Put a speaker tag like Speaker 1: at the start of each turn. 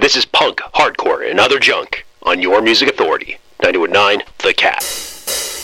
Speaker 1: This is punk, hardcore, and other junk on your Music Authority, 91.9 The Cat.